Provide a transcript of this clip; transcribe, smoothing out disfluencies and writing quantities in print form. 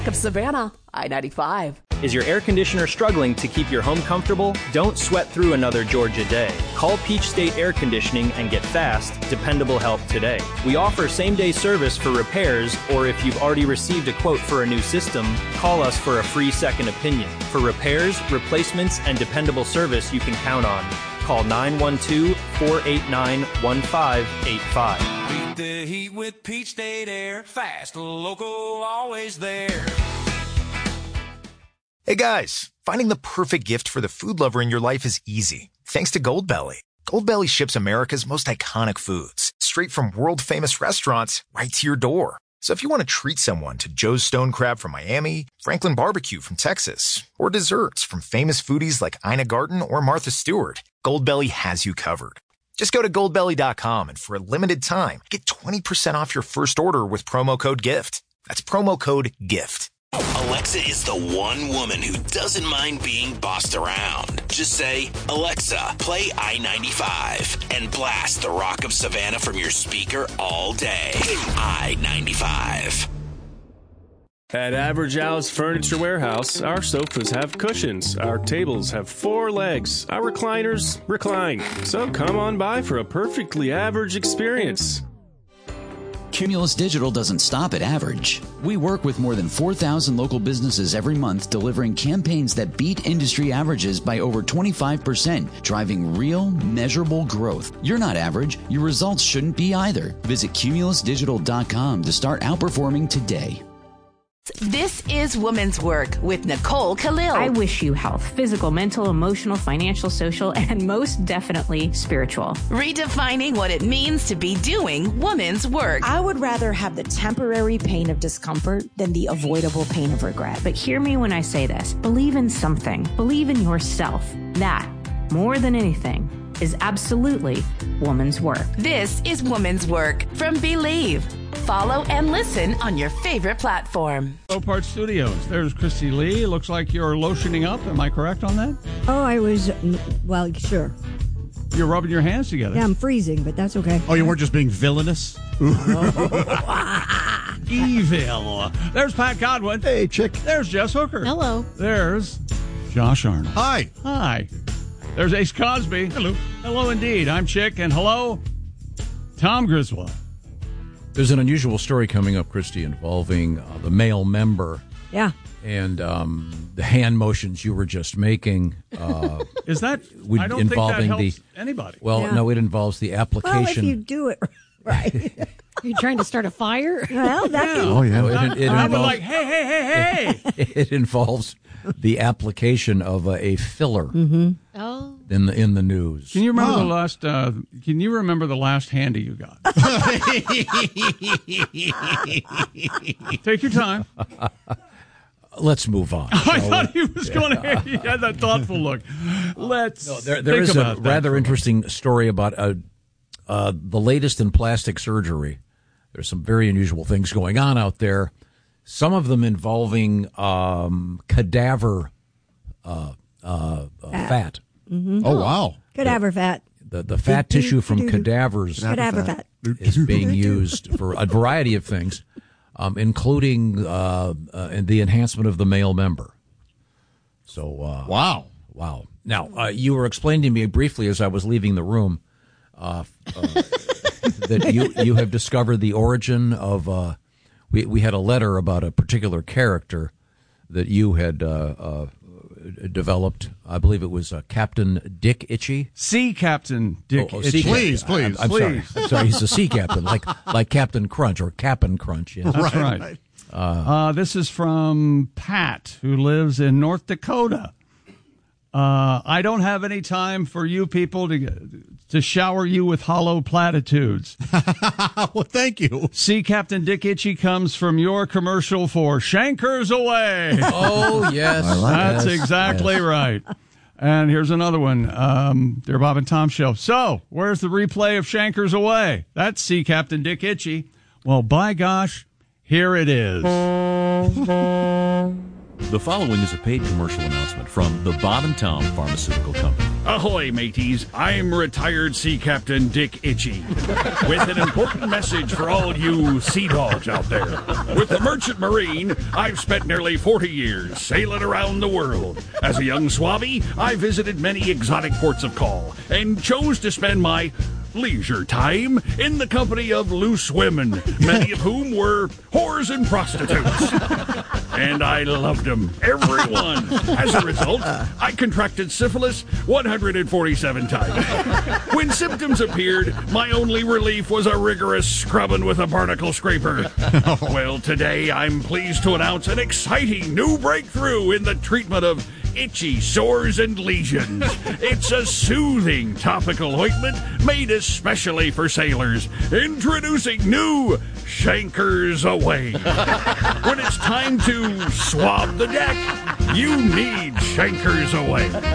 Of Savannah, I-95. Is your air conditioner struggling to keep your home comfortable? Don't sweat through another Georgia day. Call Peach State Air Conditioning and get fast, dependable help today. We offer same-day service for repairs, or if you've already received a quote for a new system, call us for a free second opinion. For repairs, replacements, and dependable service you can count on. Call 912-489-1585. Beat the heat with Peach State Air. Fast, local, always there. Hey guys, finding the perfect gift for the food lover in your life is easy. Thanks to Goldbelly. Goldbelly ships America's most iconic foods straight from world-famous restaurants right to your door. So if you want to treat someone to Joe's Stone Crab from Miami, Franklin Barbecue from Texas, or desserts from famous foodies like Ina Garten or Martha Stewart, Goldbelly has you covered. Just go to goldbelly.com and for a limited time, get 20% off your first order with promo code GIFT. That's promo code GIFT. Alexa is the one woman who doesn't mind being bossed around. Just say, Alexa, play I-95 and blast the Rock of Savannah from your speaker all day. I-95. At Average Al's Furniture Warehouse, our sofas have cushions, our tables have 4 legs, our recliners recline. So come on by for a perfectly average experience. Cumulus Digital doesn't stop at average. We work with more than 4,000 local businesses every month, delivering campaigns that beat industry averages by over 25%, driving real, measurable growth. You're not average. Your results shouldn't be either. Visit cumulusdigital.com to start outperforming today. This is Woman's Work with Nicole Khalil. I wish you health, physical, mental, emotional, financial, social, and most definitely spiritual. Redefining what it means to be doing woman's work. I would rather have the temporary pain of discomfort than the avoidable pain of regret. But hear me when I say this. Believe in something. Believe in yourself. That, more than anything, is absolutely woman's work. This is Woman's Work from Believe. Follow and listen on your favorite platform. Opart Studios. There's Christy Lee. Looks like you're lotioning up. Am I correct on that? Oh, I was, well, sure. You're rubbing your hands together. Yeah, I'm freezing, but that's okay. Oh, you weren't just being villainous? Evil. There's Pat Godwin. Hey, chick. There's Jess Hooker. Hello. There's Josh Arnold. Hi. Hi. There's Ace Cosby. Hello. Hello indeed. I'm Chick, and hello, Tom Griswold. There's an unusual story coming up, Christy, involving the male member. Yeah. And the hand motions you were just making. Is that? I don't involving think that helps anybody. Well, Yeah. No, it involves the application. Well, if you do it right. You're trying to start a fire? Well, that can... Oh, yeah. It I involves, was like, hey. it involves the application of a filler Oh. in the news. Can you remember the last? Can you remember the last handy you got? Take your time. Let's move on. I thought he was going to. He had that thoughtful look. Let's. No, there is a rather interesting story about the latest in plastic surgery. There's some very unusual things going on out there. Some of them involving cadaver fat. Mm-hmm. Oh, wow. Cadaver fat. The fat tissue from cadavers Cadaver fat. is being used for a variety of things, including the enhancement of the male member. So, wow. Now, you were explaining to me briefly as I was leaving the room that you have discovered the origin of. We had a letter about a particular character that you had developed. I believe it was Captain Dick Itchy. Sea Captain Dick Itchy. Please. I'm sorry. He's a sea captain, like Captain Crunch or Cap'n Crunch. Yeah. That's right. This is from Pat, who lives in North Dakota. I don't have any time for you people to shower you with hollow platitudes. Well, thank you. Sea Captain Dick Itchy comes from your commercial for Shankers Away. Oh, yes. That's exactly right. And here's another one. Dear Bob and Tom Show. So, where's the replay of Shankers Away? That's Sea Captain Dick Itchy. Well, by gosh, here it is. The following is a paid commercial announcement from the Bottomtown Pharmaceutical Company. Ahoy, mateys. I'm retired Sea Captain Dick Itchy with an important message for all you sea dogs out there. With the Merchant Marine, I've spent nearly 40 years sailing around the world. As a young swabby, I visited many exotic ports of call and chose to spend my leisure time in the company of loose women, many of whom were whores and prostitutes. And I loved them, every one. As a result, I contracted syphilis 147 times. When symptoms appeared, my only relief was a rigorous scrubbing with a barnacle scraper. Well, today I'm pleased to announce an exciting new breakthrough in the treatment of itchy sores and lesions. It's a soothing topical ointment made especially for sailors. Introducing new Shankers Away. When it's time to swab the deck, you need Shankers Away.